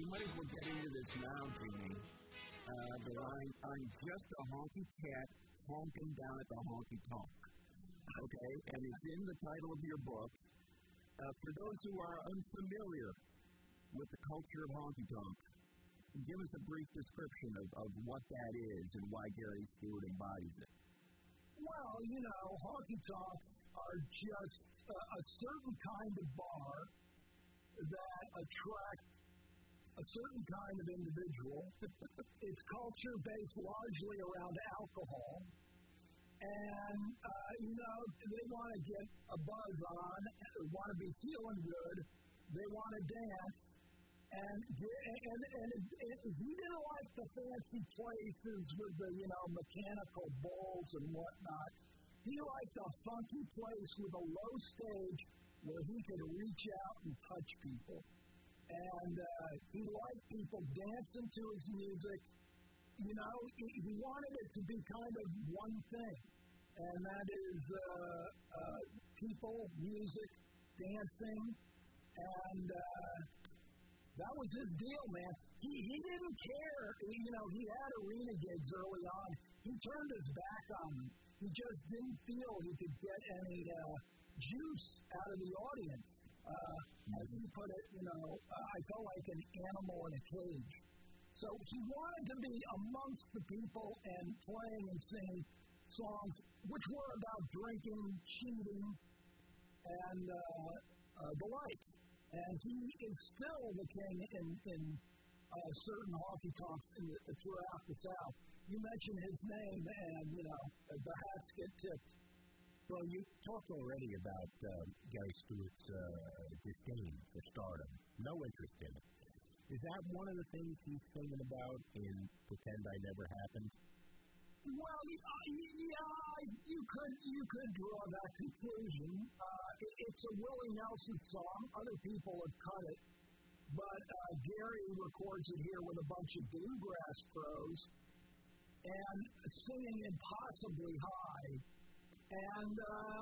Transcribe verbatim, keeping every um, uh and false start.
you might as well get into this now, Jimmy. Uh, the line, I'm just a honky cat honking down at the honky tonk. Okay? And it's in the title of your book. Uh, for those who are unfamiliar with the culture of honky tonk, give us a brief description of, of what that is and why Gary Stewart embodies it. Well, you know, honky tonks are just uh, a certain kind of bar that attract a certain kind of individual. It's culture based largely around alcohol. And, uh, you know, they want to get a buzz on, want to be feeling good, they want to dance. And, and, and, and he didn't like the fancy places with the, you know, mechanical bowls and whatnot. He liked a funky place with a low stage where he could reach out and touch people. And uh, he liked people dancing to his music. You know, he, he wanted it to be kind of one thing, and that is uh, uh, people, music, dancing, and uh, that was his deal, man. He he didn't care. You know, he had arena gigs early on. He turned his back on them. He just didn't feel he could get any uh, juice out of the audience. Uh, as he put it, you know, uh, I felt like an animal in a cage. So he wanted to be amongst the people and playing and singing songs which were about drinking, cheating, and uh, uh, the like. And he is still the king in, in uh, certain honky tonks in the, throughout the South. You mentioned his name, and, you know, the hats get tipped. Well, you talked already about uh, Gary Stewart's uh, disdain for stardom, no interest in it. Is that one of the things he's singing about in Pretend I Never Happened? Well, yeah, you could you could draw that conclusion. Uh, it, it's a Willie Nelson song. Other people have cut it. But uh, Gary records it here with a bunch of bluegrass pros and singing impossibly high. And, uh,